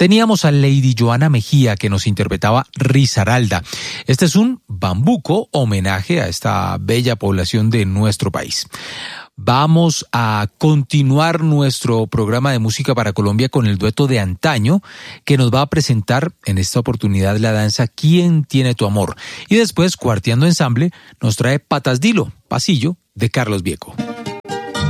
teníamos a Lady Joana Mejía, que nos interpretaba Risaralda. Este es un bambuco homenaje a esta bella población de nuestro país. Vamos a continuar nuestro programa de música para Colombia con el dueto de antaño, que nos va a presentar en esta oportunidad la danza ¿Quién tiene tu amor? Y después, Cuarteando Ensamble, nos trae Patas Dilo, Pasillo, de Carlos Vieco.